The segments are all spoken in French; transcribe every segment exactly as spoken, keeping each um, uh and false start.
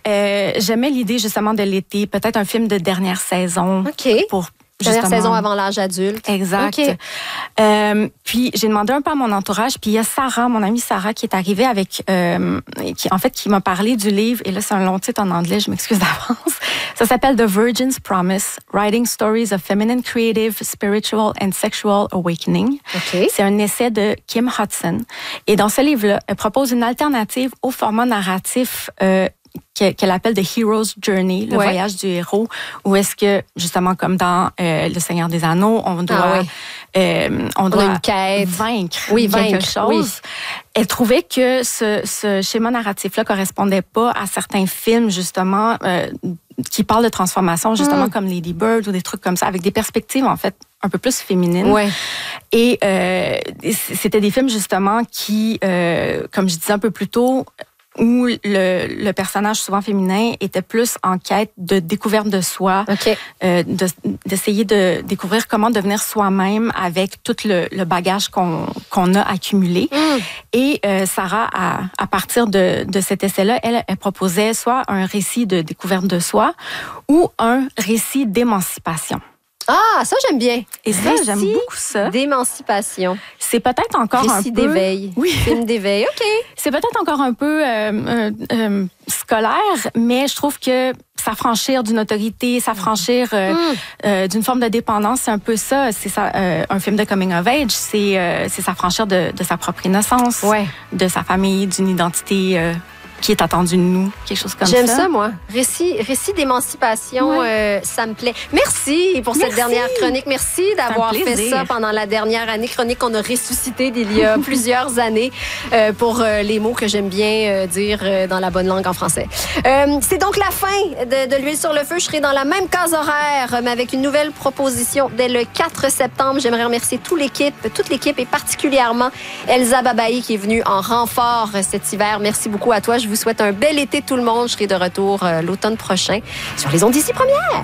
Euh, j'aimais l'idée justement de l'été, peut-être un film de dernière saison. OK. Pour Dernière justement... saison avant l'âge adulte. Exact. Okay. Euh, puis j'ai demandé un peu à mon entourage, puis il y a Sarah, mon amie Sarah, qui est arrivée avec, euh, qui en fait qui m'a parlé du livre. Et là c'est un long titre en anglais, je m'excuse d'avance. Ça s'appelle The Virgin's Promise: Writing Stories of Feminine Creative, Spiritual and Sexual Awakening. Okay. C'est un essai de Kim Hudson. Et dans ce livre-là, elle propose une alternative au format narratif. Euh, qu'elle appelle The Hero's Journey, le ouais. voyage du héros, où est-ce que, justement, comme dans euh, Le Seigneur des Anneaux, on doit, ah, oui. euh, on on doit une quête. vaincre oui, quelque vaincre. chose. Oui. Elle trouvait que ce, ce schéma narratif-là correspondait pas à certains films, justement, euh, qui parlent de transformation, justement, mm. comme Lady Bird ou des trucs comme ça, avec des perspectives, en fait, un peu plus féminines. Ouais. Et euh, c'était des films, justement, qui, euh, comme je disais un peu plus tôt, où le, le personnage souvent féminin était plus en quête de découverte de soi, okay. euh, de, d'essayer de découvrir comment devenir soi-même avec tout le, le bagage qu'on, qu'on a accumulé. Mm. Et euh, Sarah, à, à partir de, de cet essai-là, elle, elle proposait soit un récit de découverte de soi ou un récit d'émancipation. Ah, ça, j'aime bien. Et ça, récit j'aime beaucoup ça. D'émancipation. C'est peut-être encore récit un peu... Récit d'éveil. Oui. Film d'éveil, OK. C'est peut-être encore un peu euh, euh, euh, scolaire, mais je trouve que s'affranchir d'une autorité, s'affranchir euh, mm. euh, d'une forme de dépendance, c'est un peu ça. C'est ça, euh, un film de coming of age, c'est, euh, c'est s'affranchir de, de sa propre innocence, ouais. de sa famille, d'une identité... Euh, qui est attendu de nous, quelque chose comme J'aime ça. J'aime ça, moi. Récit, récit d'émancipation, ouais. euh, ça me plaît. Merci pour Merci. cette dernière chronique. Merci d'avoir fait ça pendant la dernière année. Chronique qu'on a ressuscitée d'il y a plusieurs années euh, pour euh, les mots que j'aime bien euh, dire euh, dans la bonne langue en français. Euh, c'est donc la fin de, de l'huile sur le feu. Je serai dans la même case horaire, mais avec une nouvelle proposition dès le quatre septembre. J'aimerais remercier toute l'équipe, toute l'équipe et particulièrement Elsa Babaï qui est venue en renfort cet hiver. Merci beaucoup à toi. Je vous souhaite un bel été tout le monde. Je serai de retour euh, l'automne prochain sur les ondes d'ici première.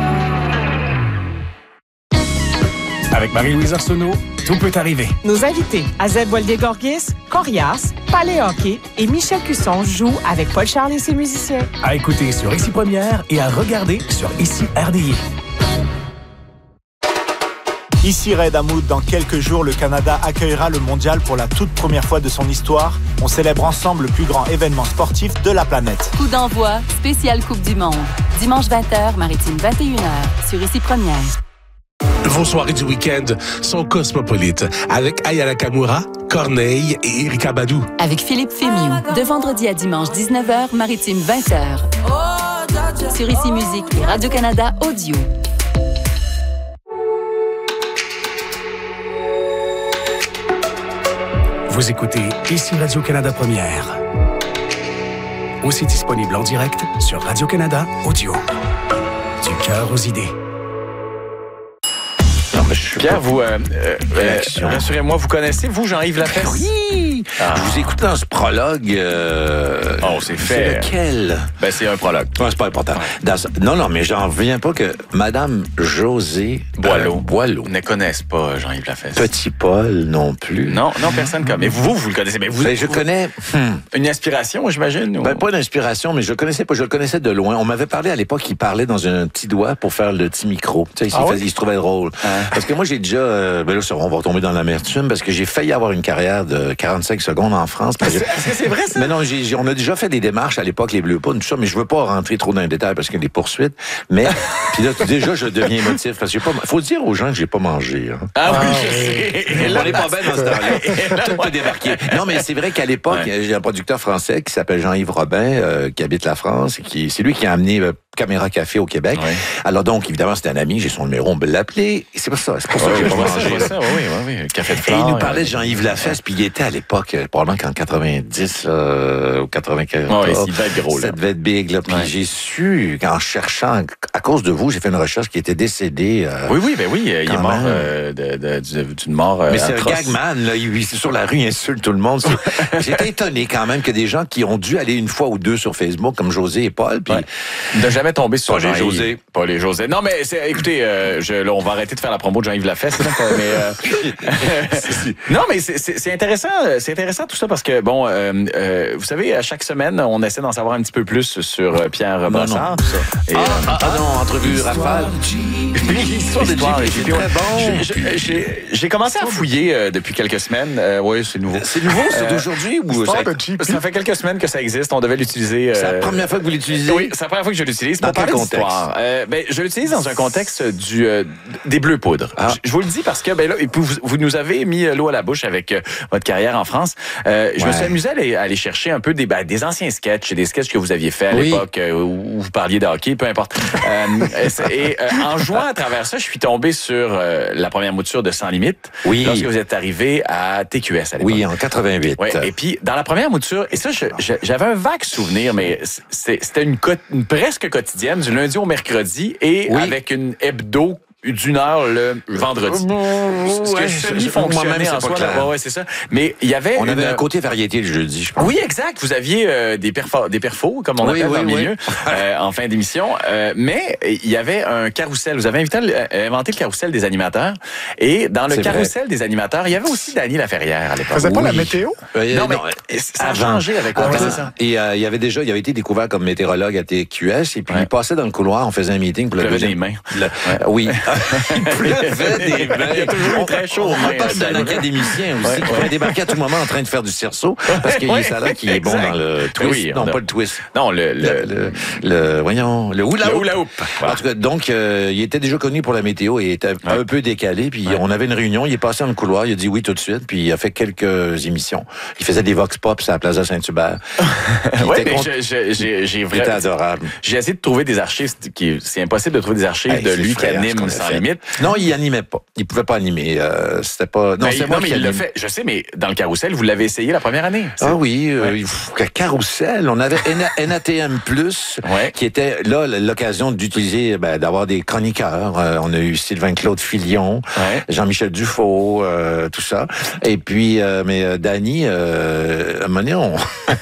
Avec Marie-Louise Arsenault, tout peut arriver. Nos invités, Azeb Walde-Gorgis, Corias, Palais Hockey et Michel Cusson jouent avec Paul Charles et ses musiciens. À écouter sur Ici Première et à regarder sur Ici R D I. Ici Red Hamoud, dans quelques jours, le Canada accueillera le mondial pour la toute première fois de son histoire. On célèbre ensemble le plus grand événement sportif de la planète. Coup d'envoi, spéciale Coupe du Monde. Dimanche vingt heures, Maritime vingt et une heures, sur Ici Première. Vos soirées du week-end sont cosmopolites avec Aya Nakamura, Corneille et Erika Badou. Avec Philippe Fémiou, de vendredi à dimanche dix-neuf heures, Maritime vingt heures. Sur Ici Musique et Radio-Canada Audio. Vous écoutez Ici Radio-Canada Première. Aussi disponible en direct sur Radio-Canada Audio. Du cœur aux idées. Non, mais je suis Pierre, vous, euh, euh, rassurez-moi, vous connaissez, vous, Jean-Yves Lafesse? Oui! Ah. Je vous écoute dans ce prologue. Euh, oh, c'est fait. C'est lequel? Ben, c'est un prologue. Non, c'est pas important. Ouais. Dans ce, non, non, mais j'en reviens pas que Madame Josée Boileau. Euh, Boileau. Ne connaissent pas Jean-Yves Lafesse. Petit Paul non plus. Non, non, personne connaît. Mais vous, vous le connaissez. Mais vous, ben, je vous, connais. Hmm. Une inspiration, j'imagine? Ou... Ben, pas d'inspiration, mais je le connaissais pas. Je le connaissais de loin. On m'avait parlé à l'époque, il parlait dans un petit doigt pour faire le petit micro. Tu sais, il, ah ouais? il se trouvait drôle. Ah. Parce que moi, j'ai déjà, euh, ben là, on va tomber dans l'amertume parce que j'ai failli avoir une carrière de quarante-cinq secondes en France. Est-ce que c'est vrai, ça? Mais non, j'ai, on a déjà fait des démarches à l'époque, les Bleus Pounes, tout ça, mais je veux pas rentrer trop dans les détails parce qu'il y a des poursuites. Mais, puis là, déjà, je deviens émotif parce que pas, faut dire aux gens que j'ai pas mangé. Hein. Ah oui, je sais. On n'est pas bien dans ce temps-là. Tout peut débarquer. Non, mais c'est vrai qu'à l'époque, ouais. j'ai un producteur français qui s'appelle Jean-Yves Robin, euh, qui habite la France, et qui, c'est lui qui a amené euh, Caméra Café au Québec. Ouais. Alors donc, évidemment, c'était un ami, j'ai son numéro, on peut l'appeler. Et c'est pas ça, c'est pour ça que j'ai pas mangé. Ça, oui, oui, oui. Café de flore. Et il nous parlait de Jean-Yves Lafesse, puis il était à l'époque, probablement qu'en quatre-vingt-dix euh, ou quatre-vingt-quatorze. Oui, il devait être gros, là. Ça devait être big, là. Puis ouais. j'ai su su, en cherchant, à cause de vous, j'ai fait une recherche qui était décédé. Euh, oui, oui, ben oui, il est mort euh, de, de, d'une mort euh, Mais c'est atroce. un gagman, là, il est sur la rue, il insulte tout le monde. J'étais étonné quand même que des gens qui ont dû aller une fois ou deux sur Facebook, comme José et Paul, puis... Ouais. De jamais tomber sur pas les José. Pas les José. Non, mais c'est, écoutez, euh, je, là, on va arrêter de faire la promo de Jean-Yves Lafesse, là, mais... Euh, non, mais c'est, c'est, c'est intéressant, c'est intéressant tout ça parce que, bon, euh, euh, vous savez, à chaque semaine, on essaie d'en savoir un petit peu plus sur euh, Pierre Brassard. Et, ah, euh, ah, ah non, entrevue rafale. L'histoire de J P. C'est très bon. J'ai, j'ai commencé à fouiller euh, depuis quelques semaines. Euh, oui, c'est nouveau. C'est nouveau, c'est d'aujourd'hui ou ça, ça fait quelques semaines que ça existe. On devait l'utiliser. Euh, c'est la première fois que vous l'utilisez? Oui, c'est la première fois que je l'utilise. Dans quel contexte? Euh, ben, je l'utilise dans un contexte du, euh, des bleus poudres. Ah. Je, je vous le dis parce que ben, là, vous, vous nous avez mis l'eau à la bouche avec euh, votre carrière en France. Euh, je ouais. me suis amusé à aller, à aller chercher un peu des, ben, des anciens sketchs, des sketchs que vous aviez fait à oui. l'époque euh, où vous parliez de hockey, peu importe. euh, et euh, en jouant à travers ça, je suis tombé sur euh, la première mouture de Sans Limite. Oui. Lorsque vous êtes arrivé à T Q S à l'époque. Oui, en quatre-vingt-huit. Ouais, et puis, dans la première mouture, et ça, je, je, j'avais un vague souvenir, mais c'était une, une presque quotidienne, du lundi au mercredi, et oui. avec une hebdo d'une heure le vendredi. Ce ouais, que semi-fonctionnait en soi. Là, ouais, c'est ça. Mais il y avait... On une... avait un côté variété le jeudi, je pense. Oui, exact. Vous aviez euh, des, perfos, des perfos, comme on oui, appelle oui, dans le oui. milieu, euh, en fin d'émission. Euh, mais il y avait un carrousel. Vous avez invité, euh, inventé le carrousel des animateurs. Et dans le c'est carrousel vrai. des animateurs, il y avait aussi Dany Laferrière à l'époque. Faisait pas oui. la météo? Euh, non, mais non, ça a changé avec quoi, c'est ça. Et euh, il y avait déjà, il avait été découvert comme météorologue à T Q S. Et puis, ouais. il passait dans le couloir, on faisait un meeting pour le deuxième. des mains. Le... Oui. Des mains. Il y a toujours eu très chaud. On parle d'un académicien aussi, ouais, qui pourrait débarquer à tout moment en train de faire du cerceau, parce qu'il y a ça là qui est bon dans le twist. Oui, non, a... pas le twist. Non, le... Le, le, le voyons, le hula hoop. hula hoop. En tout cas, donc, euh, il était déjà connu pour la météo et était ouais. un peu décalé, puis ouais. on avait une réunion, il est passé dans le couloir, il a dit oui tout de suite, puis il a fait quelques émissions. Il faisait des vox pop à la Plaza Saint-Hubert. Oui, mais je, je, j'ai, j'ai vraiment... C'était adorable. J'ai essayé de trouver des archives, qui, c'est impossible de trouver des archives hey, de lui qui anime Sans Limite. Non, il animait pas. Il pouvait pas animer. Euh, c'était pas. Non, mais, c'est moi non, mais il l'a fait. Je sais, mais dans le carrousel, vous l'avez essayé la première année. C'est... Ah oui, euh, ouais. pff, carrousel. On avait N A T M plus, ouais. qui était là l'occasion d'utiliser, ben, d'avoir des chroniqueurs. Euh, on a eu Sylvain-Claude Filion, ouais. Jean-Michel Dufault, euh, tout ça. Et puis, euh, mais euh, Dany, euh, à un moment donné, on...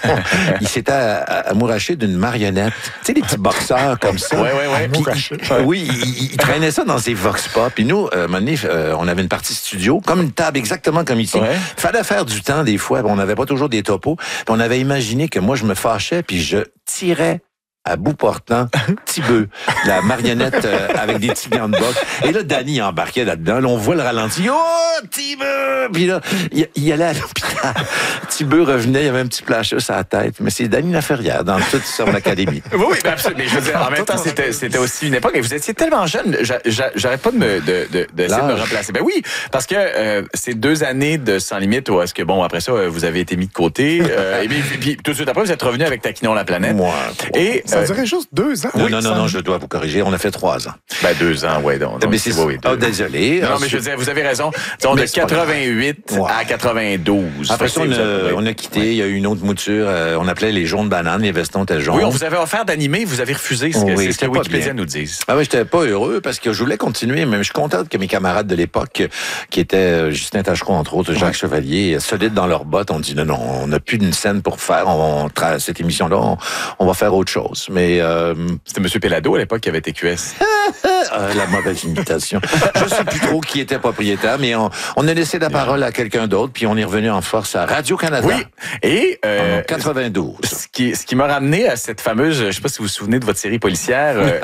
il s'était amouraché d'une marionnette. Tu sais, des petits boxeurs comme ça. Ouais, ouais, ouais. Puis, il, oui, il, il traînait ça dans ses vox pop. Puis nous, euh, à un moment donné, euh, on avait une partie studio, comme une table exactement comme ici. Ouais. Fallait faire du temps des fois. On n'avait pas toujours des topos. Puis on avait imaginé que moi, je me fâchais puis je tirais à bout portant, petit bœuf, la marionnette euh, avec des petits gants de boxe. Et là, Dany embarquait là-dedans. Là, on voit le ralenti. Oh, petit bœuf! Puis là, il, il allait à l'hôpital. Petit bœuf revenait, il y avait un petit plâcheux sur la tête. Mais c'est Dany Laferrière dans toute son académie. Oui, oui, absolument. Mais je veux dire, en même temps, c'était, c'était aussi une époque. Et vous étiez tellement jeune, j'a, j'a, j'arrête pas de me, de, de, de, de me remplacer. Ben oui, parce que euh, c'est deux années de Sans Limite où est-ce que, bon, après ça, vous avez été mis de côté. Euh, et puis, puis, tout de suite après, vous êtes revenu avec Taquinons la planète. Moi, et ça dirait juste deux ans. Non, oui, non, non, non, je dois vous corriger. On a fait trois ans. Ben, deux ans, ouais, donc. Mais c'est ça. Oui, oh, désolé. Non, non, mais je veux dire, vous avez raison. Disons, de quatre-vingt-huit ouais. à quatre-vingt-douze. Après ça, on a, on a quitté. Ouais. Il y a eu une autre mouture. Euh, on appelait les jaunes bananes. Les vestons étaient jaunes. Oui, on vous avait offert d'animer. Vous avez refusé. Ce que, oui, c'est ce que Wikipédia nous dit. Ah oui, j'étais pas heureux parce que je voulais continuer. Mais je suis content que mes camarades de l'époque, qui étaient Justin Tachereau, entre autres, Jacques ouais. Chevalier, solides dans leurs bottes, on dit non, non, on n'a plus d'une scène pour faire. On, on, cette émission-là, on, on va faire autre chose. Mais euh, c'était M. Pellado à l'époque qui avait T Q S. euh, la mauvaise imitation. Je sais plus trop qui était propriétaire, mais on, on a laissé la parole à quelqu'un d'autre, puis on est revenu en force à Radio-Canada. Oui. Et euh, en quatre-vingt-douze. Ce qui, ce qui m'a ramené à cette fameuse, je ne sais pas si vous vous souvenez de votre série policière, euh,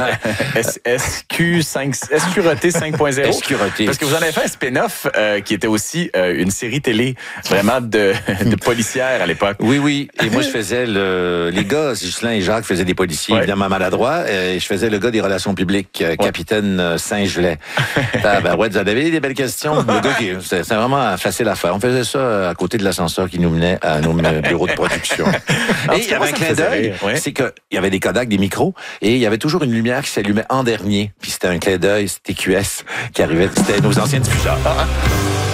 S Q cinq, Escureté cinq point zéro. Escureté. Parce que vous en avez fait un spin-off euh, qui était aussi euh, une série télé vraiment de, de policière à l'époque. Oui, oui. Et moi, je faisais le, les gars, Ghislain et Jacques faisaient des policiers, ouais. évidemment maladroits. Et je faisais le gars des relations publiques, euh, capitaine ouais. Saint-Gelais. Ah, ben ouais, vous avez des belles questions. Le gars qui, c'est, c'est vraiment facile à faire. On faisait ça à côté de l'ascenseur qui nous menait à nos bureaux de production. Et il y avait un clin d'œil, ouais. c'est qu'il y avait des Kodak, des micros, et il y avait toujours une lumière qui s'allumait en dernier. Puis c'était un clin d'œil, c'était T Q S qui arrivait. C'était nos anciens diffuseurs. Ah.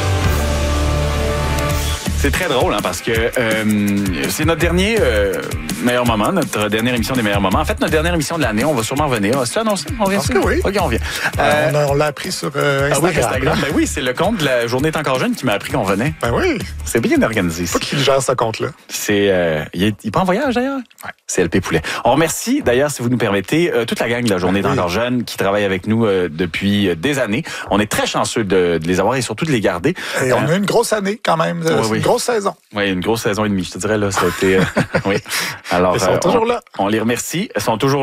C'est très drôle, hein, parce que euh, c'est notre dernier... Euh, meilleurs moments, notre dernière émission des meilleurs moments. En fait, notre dernière émission de l'année, on va sûrement revenir. C'est annoncé? On vient. Parce que oui. OK, on vient. Euh, on, a, on l'a appris sur euh, Instagram. Ah oui, Instagram. Ben oui, c'est le compte de la Journée est encore jeune qui m'a appris qu'on venait. Ben oui. C'est bien organisé. Pas qui gère ce compte-là. C'est, euh, il est, il est pas en voyage d'ailleurs? Ouais. C'est L P Poulet. On remercie d'ailleurs, si vous nous permettez, euh, toute la gang de la Journée est encore jeune qui travaille avec nous euh, depuis des années. On est très chanceux de, de les avoir et surtout de les garder. Et on a une grosse année quand même. Oui, c'est oui. une grosse saison. Oui, une grosse saison et demie, je te dirais là. Ça a été. Euh, oui. Alors, ils sont euh, toujours on, là. On les remercie. Ils sont toujours